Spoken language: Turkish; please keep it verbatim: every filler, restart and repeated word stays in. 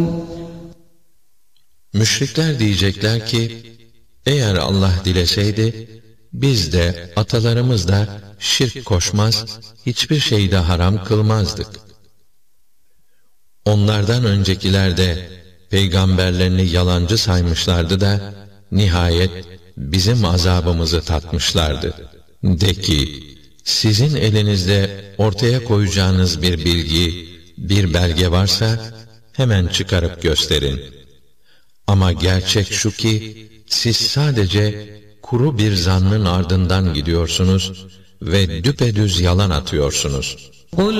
Müşrikler diyecekler ki, eğer Allah dileseydi, biz de, atalarımız da şirk koşmaz, hiçbir şeyde haram kılmazdık. Onlardan öncekiler de, peygamberlerini yalancı saymışlardı da, nihayet bizim azabımızı tatmışlardı. De ki, sizin elinizde ortaya koyacağınız bir bilgi, bir belge varsa, hemen çıkarıp gösterin. Ama gerçek şu ki, siz sadece kuru bir zannın ardından gidiyorsunuz ve düpedüz yalan atıyorsunuz.